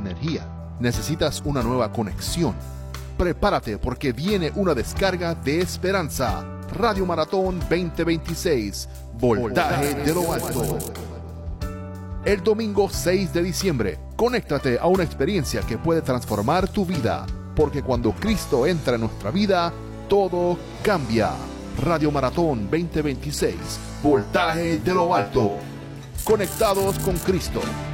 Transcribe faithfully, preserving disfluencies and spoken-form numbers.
energía. Necesitas una nueva conexión. Prepárate porque viene una descarga de esperanza. Radio Maratón veinte veintiséis, Voltaje de lo Alto. El domingo seis de diciembre, conéctate a una experiencia que puede transformar tu vida, porque cuando Cristo entra en nuestra vida, todo cambia. Radio Maratón veinte veintiséis, Voltaje de lo Alto. Conectados con Cristo.